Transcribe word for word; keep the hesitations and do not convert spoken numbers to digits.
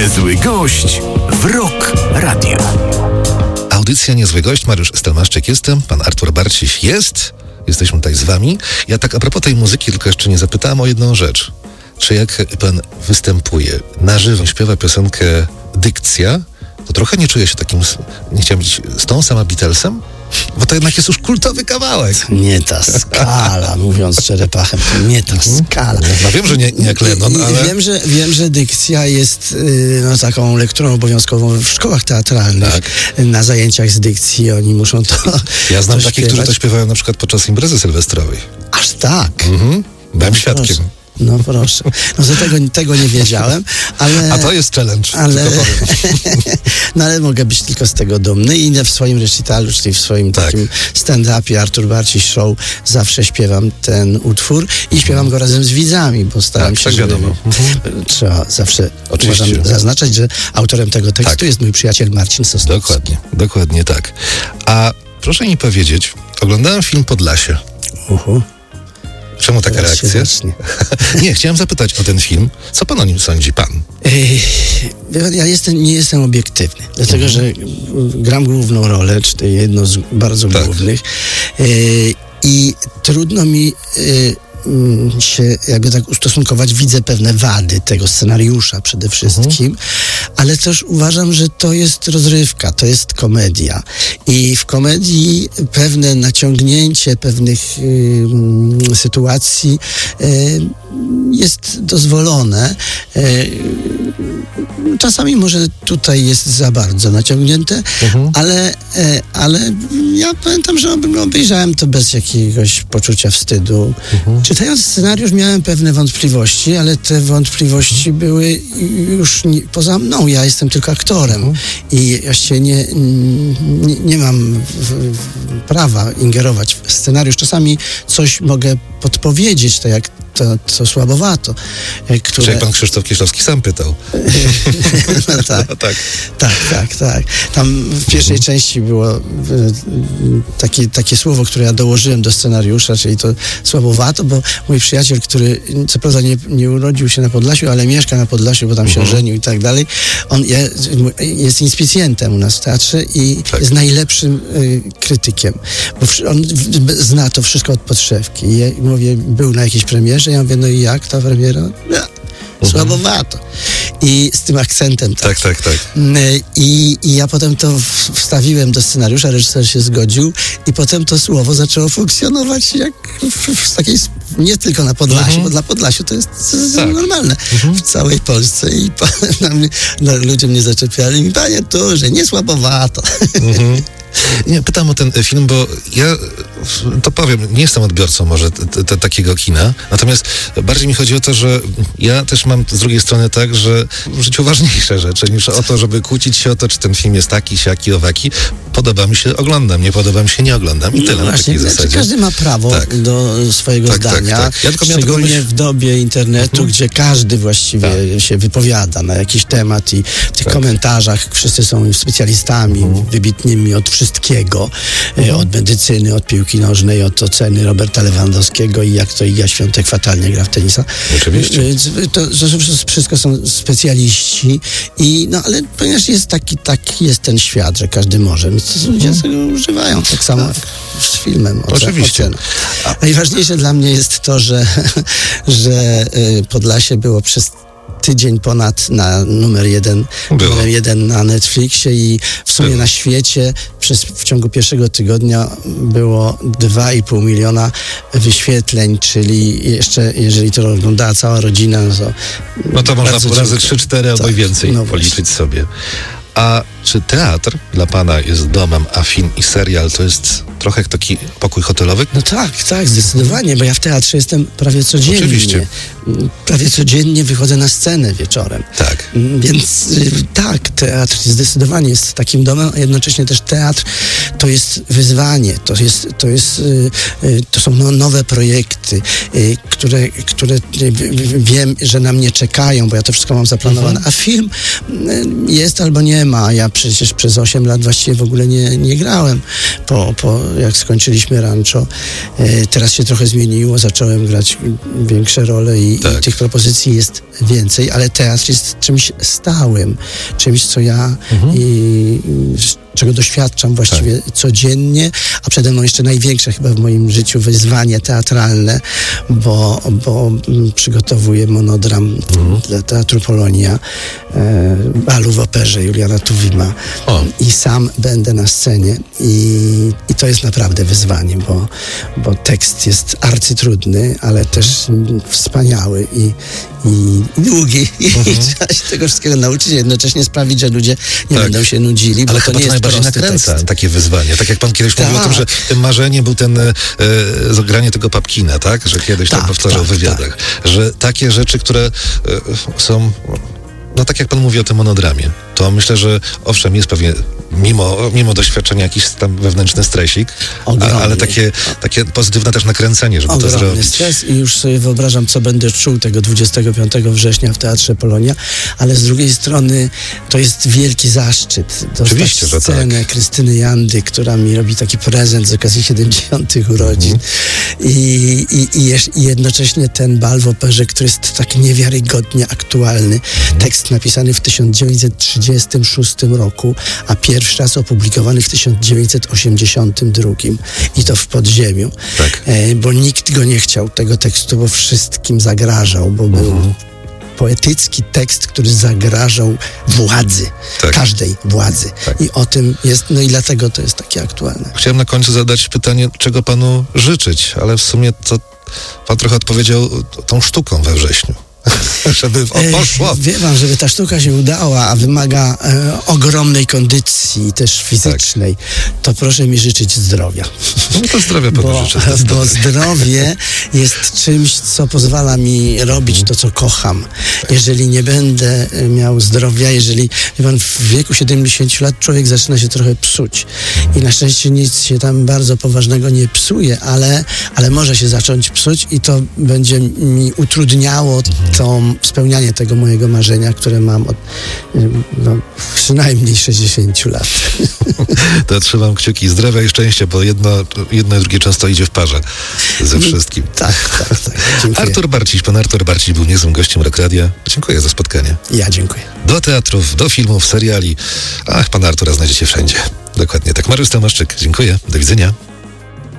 Niezły gość w Rock Radio. Audycja Niezły Gość, Mariusz Stelmaszczyk jestem, pan Artur Barciś jest, jesteśmy tutaj z wami. Ja tak a propos tej muzyki tylko jeszcze nie zapytałem o jedną rzecz. Czy jak pan występuje na żywo, śpiewa piosenkę Dykcja, to trochę nie czuję się takim, nie chciałem być z tą sama Beatlesem? Bo to jednak jest już kultowy kawałek. Nie ta skala, mówiąc czerepachem, to nie ta skala. No wiem, że nie, nie jak Lennon, ale... Wiem, że, wiem, że dykcja jest y, no, taką lekturą obowiązkową w szkołach teatralnych. Tak. Na zajęciach z dykcji oni muszą to Ja znam to takich, śpiewać. którzy to śpiewają na przykład podczas imprezy sylwestrowej. Aż tak? Mhm. Byłem No, świadkiem. proszę. No proszę. No to tego, tego nie wiedziałem, ale... A to jest challenge, ale, tylko powiem. No ale mogę być tylko z tego dumny i w swoim recitalu, czyli w swoim Tak. takim stand-upie Artur Barciś Show zawsze śpiewam ten utwór i śpiewam go razem z widzami, bo staram Tak, się, tak żeby wiadomo. trzeba zawsze Oczywiście. uważam, zaznaczać, że autorem tego tekstu Tak. jest mój przyjaciel Marcin Sosnowski. Dokładnie, dokładnie tak. A proszę mi powiedzieć, oglądałem film Podlasie. Uhu. Czemu taka Teraz się reakcja? zacznie. Nie, chciałem zapytać o ten film. Co pan o nim sądzi, pan? Ej, Ja jestem, nie jestem obiektywny, dlatego Mhm. że gram główną rolę, czy to jedno z bardzo Tak. głównych Ej, i trudno mi ej, mm, się jakby tak ustosunkować. Widzę pewne wady tego scenariusza przede wszystkim, Mhm. ale też uważam, że to jest rozrywka, to jest komedia i w komedii pewne naciągnięcie pewnych ym, sytuacji ym, jest dozwolone. Ym, Czasami może tutaj jest za bardzo naciągnięte, Mhm. ale, e, ale ja pamiętam, że ob- obejrzałem to bez jakiegoś poczucia wstydu. Mhm. Czytając scenariusz miałem pewne wątpliwości, ale te wątpliwości były już nie, poza mną. Ja jestem tylko aktorem i właściwie nie, nie, nie mam w, w, prawa ingerować w scenariusz. Czasami coś mogę podpowiedzieć, tak jak to, to słabowato. e, Które... Czyli pan Krzysztof Kieślowski sam pytał. No tak. No tak. Tak, tak, tak. Tam w pierwszej części było y, y, takie, takie słowo, które ja dołożyłem do scenariusza, czyli to słabowato, bo mój przyjaciel, który co prawda nie, nie urodził się na Podlasiu, ale mieszka na Podlasiu, bo tam się Mhm. żenił i tak dalej, on je, jest inspicjentem u nas w teatrze i Tak. jest najlepszym y, krytykiem, bo wsz- on w, zna to wszystko od podszewki. I ja mówię, był na jakiejś premierze, ja mówię, no i jak ta premiera? No, słabowato. I z tym akcentem. Tak, tak, tak. I, I ja potem to w- wstawiłem do scenariusza, reżyser się zgodził i potem to słowo zaczęło funkcjonować jak w, w takiej, s- nie tylko na Podlasiu, Mhm. bo dla Podlasiu to jest z- Tak. normalne w całej Polsce i pa, na mnie, na, ludzie mnie zaczepiali i panie tu, że nie słabowato. Mhm. Nie, pytam o ten e, film, bo ja to powiem, nie jestem odbiorcą może t, t, takiego kina, natomiast bardziej mi chodzi o to, że ja też mam z drugiej strony tak, że w życiu ważniejsze rzeczy niż o to, żeby kłócić się o to, czy ten film jest taki, siaki, owaki. Podoba mi się, oglądam, nie podoba mi się, nie oglądam i tyle na Właśnie, takiej znaczy, zasadzie. każdy ma prawo Tak. do swojego Tak, tak, zdania, tak. Ja tylko miałem taką szczególnie myśl- w dobie internetu, Mhm. gdzie każdy właściwie Tak. się wypowiada na jakiś temat i w tych Tak. komentarzach wszyscy są specjalistami, wybitnymi od wszystkiego, e, od medycyny, od piłki nożnej, od oceny Roberta Lewandowskiego i jak to Iga Świątek fatalnie gra w tenisa. Oczywiście. E, To, to wszystko są specjaliści i no ale ponieważ jest taki, taki jest ten świat, że każdy może, więc to ludzie z tego używają, tak samo jak z filmem. oce- Oczywiście. ocena. Najważniejsze dla mnie jest to, że, że y, Podlasie było przez tydzień ponad na numer jeden, Było. numer jeden na Netflixie i w sumie Było. na świecie przez, w ciągu pierwszego tygodnia było dwa i pół miliona wyświetleń, czyli jeszcze, jeżeli to oglądała cała rodzina, no to No to można bardzo po razy dziękuję. trzy, cztery albo i Tak, więcej no policzyć sobie. A czy teatr dla pana jest domem, a film i serial to jest trochę jak taki pokój hotelowy? No tak, tak, zdecydowanie, bo ja w teatrze jestem prawie codziennie. Oczywiście. Prawie codziennie wychodzę na scenę wieczorem. Tak. Mm, Więc y, tak, teatr zdecydowanie jest takim domem, a jednocześnie też teatr to jest wyzwanie, to jest, to jest, y, y, to są no, nowe projekty, y, które, które y, w- wiem, że na mnie czekają, bo ja to wszystko mam zaplanowane, a film y, jest albo nie ma, ja przecież przez osiem lat właściwie w ogóle nie, nie grałem, po, po, jak skończyliśmy Rancho. E, teraz się trochę zmieniło, zacząłem grać większe role i, tak. i tych propozycji jest więcej, ale teatr jest czymś stałym, czymś, co ja mhm. i, czego doświadczam właściwie tak. codziennie, a przede mną jeszcze największe chyba w moim życiu wyzwanie teatralne, bo, bo przygotowuję monodram mhm. dla Teatru Polonia, e, balu w operze Juliana Tuwima o. i sam będę na scenie i, i to jest naprawdę wyzwanie, bo, bo tekst jest arcytrudny, ale też wspaniały i, i, i długi mhm. i trzeba się tego wszystkiego nauczyć, jednocześnie sprawić, że ludzie nie tak. będą się nudzili, bo ale to nie jest najbardziej nakręca tekst. takie wyzwanie. Tak jak pan kiedyś tak. mówił o tym, że tym marzeniem był ten e, zagranie tego Papkina, tak? Że kiedyś tak, to powtarzał tak, w wywiadach. Tak. Że takie rzeczy, które e, są, no tak jak pan mówi o tym monodramie, to myślę, że owszem, jest pewnie mimo, mimo doświadczenia jakiś tam wewnętrzny stresik, a, ale takie, takie pozytywne też nakręcenie, żeby Ogromny to zrobić. Stres i już sobie wyobrażam, co będę czuł tego dwudziestego piątego września w Teatrze Polonia, ale z drugiej strony to jest wielki zaszczyt dostać scenę tak. Krystyny Jandy, która mi robi taki prezent z okazji siedemdziesiątych urodzin mm. I, i, i, i jednocześnie ten bal w operze, który jest tak niewiarygodnie aktualny. Mm. Tekst napisany w tysiąc dziewięćset trzydziestym szóstym roku, a pierwszy raz opublikowany w tysiąc dziewięćset osiemdziesiątym drugim i to w podziemiu, tak. e, bo nikt go nie chciał, tego tekstu, bo wszystkim zagrażał, bo był mhm. poetycki tekst, który zagrażał władzy, tak. każdej władzy. Tak. I o tym jest, no i dlatego to jest takie aktualne. Chciałem na końcu zadać pytanie, czego panu życzyć, ale w sumie to pan trochę odpowiedział tą sztuką we wrześniu. Żeby poszło. Wie pan, żeby ta sztuka się udała, a wymaga e, ogromnej kondycji też fizycznej, tak. to proszę mi życzyć zdrowia. No to zdrowia panu bo, życzę. Bo zdrowie jest czymś, co pozwala mi robić to, co kocham. Jeżeli nie będę miał zdrowia, jeżeli, wie pan, w wieku siedemdziesięciu lat człowiek zaczyna się trochę psuć. I na szczęście nic się tam bardzo poważnego nie psuje, ale, ale może się zacząć psuć i to będzie mi utrudniało to spełnianie tego mojego marzenia, które mam od no, przynajmniej sześćdziesięciu lat. To trzymam kciuki zdrowia i szczęścia, bo jedno, jedno i drugie często idzie w parze ze wszystkim. Tak, tak, tak. Dziękuję. Artur Barciś, pan Artur Barciś był niezłym gościem Rock Radia. Dziękuję za spotkanie. Ja dziękuję. Do teatrów, do filmów, seriali. Ach, pana Artura znajdziecie wszędzie. Dokładnie tak. Mariusz Tomaszczyk, dziękuję. Do widzenia.